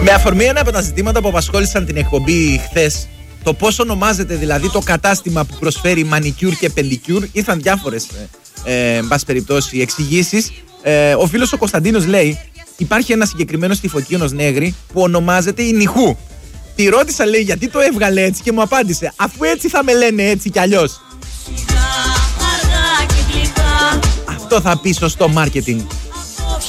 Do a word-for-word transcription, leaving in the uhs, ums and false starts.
Με αφορμή ένα από τα ζητήματα που απασχόλησαν την εκπομπή χθες, το πώς ονομάζεται δηλαδή το κατάστημα που προσφέρει μανικιούρ και πεντικιούρ, ήρθαν διάφορες ε, ε, εν πάση περιπτώσει εξηγήσεις. Ε, ο φίλος ο Κωνσταντίνος λέει: υπάρχει ένα συγκεκριμένο στη Φωκίωνος Νέγρη που ονομάζεται η Νιχού. Τη ρώτησα, λέει, γιατί το έβγαλε έτσι και μου απάντησε: αφού έτσι θα με λένε έτσι κι αλλιώς. Αυτό θα πει σωστό marketing.